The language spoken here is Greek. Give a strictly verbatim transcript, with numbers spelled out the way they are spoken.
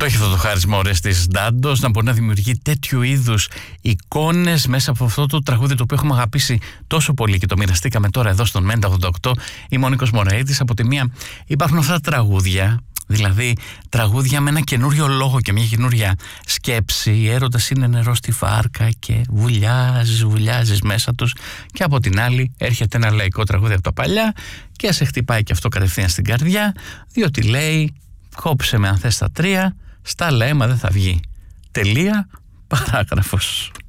Το έχει αυτό το χάρισμα ο Ορέστης Ντάντος, να μπορεί να δημιουργεί τέτοιου είδους εικόνες μέσα από αυτό το τραγούδι το οποίο έχουμε αγαπήσει τόσο πολύ και το μοιραστήκαμε τώρα εδώ στον Μέντα ογδόντα οκτώ. Είμαι ο Νίκος Μωραΐτης. Από τη μία υπάρχουν αυτά τα τραγούδια, δηλαδή τραγούδια με ένα καινούριο λόγο και μια καινούρια σκέψη. Η έρωτας είναι νερό στη βάρκα και βουλιάζεις, βουλιάζεις μέσα τους. Και από την άλλη έρχεται ένα λαϊκό τραγούδι από τα παλιά και σε χτυπάει και αυτό κατευθείαν στην καρδιά, διότι λέει κόψε με αν θες τα τρία, στα λέμα δεν θα βγει. Τελεία, παράγραφος.